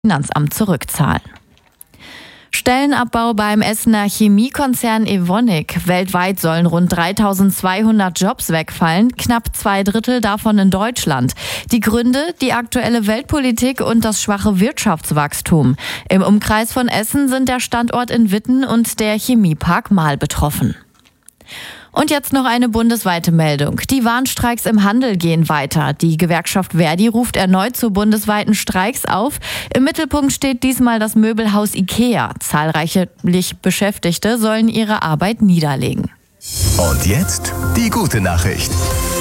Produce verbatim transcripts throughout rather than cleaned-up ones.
Finanzamt zurückzahlen. Stellenabbau beim Essener Chemiekonzern Evonik. Weltweit sollen rund dreitausendzweihundert Jobs wegfallen, knapp zwei Drittel davon in Deutschland. Die Gründe? Die aktuelle Weltpolitik und das schwache Wirtschaftswachstum. Im Umkreis von Essen sind der Standort in Witten und der Chemiepark Marl betroffen. Und jetzt noch eine bundesweite Meldung. Die Warnstreiks im Handel gehen weiter. Die Gewerkschaft Verdi ruft erneut zu bundesweiten Streiks auf. Im Mittelpunkt steht diesmal das Möbelhaus IKEA. Zahlreiche Beschäftigte sollen ihre Arbeit niederlegen. Und jetzt die gute Nachricht.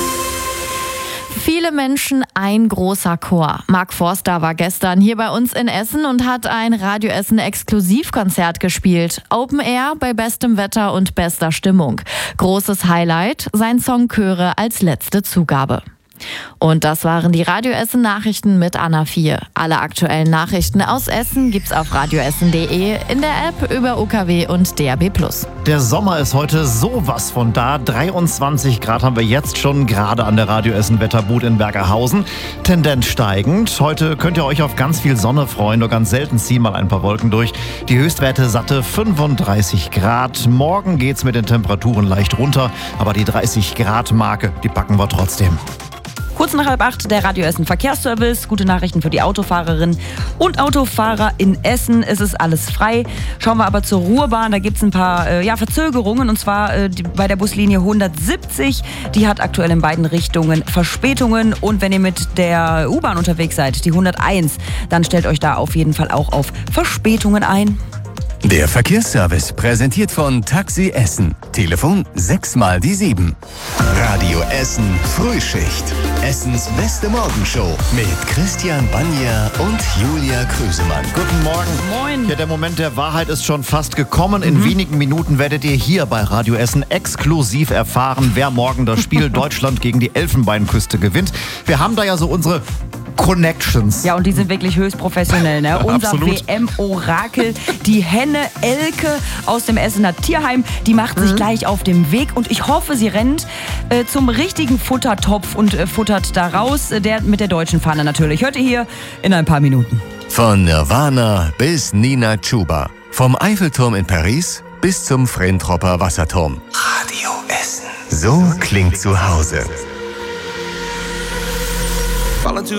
Viele Menschen, ein großer Chor. Mark Forster war gestern hier bei uns in Essen und hat ein Radio Essen Exklusivkonzert gespielt. Open Air bei bestem Wetter und bester Stimmung. Großes Highlight, sein Song Chöre als letzte Zugabe. Und das waren die Radio Essen Nachrichten mit Anna vier. Alle aktuellen Nachrichten aus Essen gibt's auf radioessen punkt de, in der App, über U K W und D A B plus. Der Sommer ist heute sowas von da. dreiundzwanzig Grad haben wir jetzt schon, gerade an der Radio Essen Wetterbud in Bergerhausen. Tendenz steigend. Heute könnt ihr euch auf ganz viel Sonne freuen, nur ganz selten ziehen mal ein paar Wolken durch. Die Höchstwerte satte fünfunddreißig Grad. Morgen geht's mit den Temperaturen leicht runter, aber die dreißig Grad Marke, die packen wir trotzdem. Kurz nach halb acht der Radio Essen Verkehrsservice. Gute Nachrichten für die Autofahrerinnen und Autofahrer in Essen. Es ist alles frei. Schauen wir aber zur Ruhrbahn. Da gibt es ein paar äh, ja, Verzögerungen. Und zwar äh, die, bei der Buslinie hundertsiebzig. Die hat aktuell in beiden Richtungen Verspätungen. Und wenn ihr mit der U-Bahn unterwegs seid, die hunderteins, dann stellt euch da auf jeden Fall auch auf Verspätungen ein. Der Verkehrsservice präsentiert von Taxi Essen. Telefon sechs mal die sieben. Radio Essen Frühschicht. Essens beste Morgenshow mit Christian Banja und Julia Krüsemann. Guten Morgen. Moin. Ja, der Moment der Wahrheit ist schon fast gekommen. In mhm. wenigen Minuten werdet ihr hier bei Radio Essen exklusiv erfahren, wer morgen das Spiel Deutschland gegen die Elfenbeinküste gewinnt. Wir haben da ja so unsere Connections. Ja, und die sind wirklich höchst professionell, ne? Unser W M-Orakel, die Henne Elke aus dem Essener Tierheim, die macht sich mhm. gleich auf dem Weg und ich hoffe, sie rennt äh, zum richtigen Futtertopf und äh, futtert da raus, äh, der mit der deutschen Fahne natürlich. Hört ihr hier in ein paar Minuten. Von Nirvana bis Nina Chuba. Vom Eiffelturm in Paris bis zum Frentropper Wasserturm. Radio Essen. So klingt zu Hause.